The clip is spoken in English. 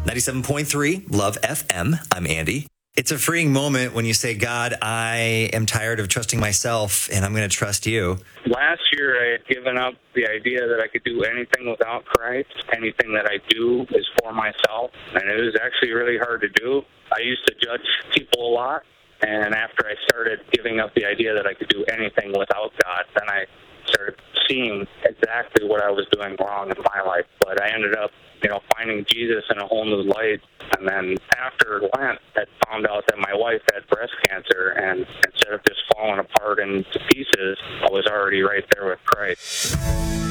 97.3 Love FM. I'm Andy. It's a freeing moment when you say, God, I am tired of trusting myself and I'm going to trust you. Last year, I had given up the idea that I could do anything without Christ. Anything that I do is for myself, and it was actually really hard to do. I used to judge people a lot, and after I started giving up the idea that I could do anything without God, then I started seeing exactly what I was doing wrong in my life. But I ended up, finding Jesus in a whole new light. And then after Lent, I found out that my wife had breast cancer, and instead of just falling apart into pieces, I was already right there with Christ.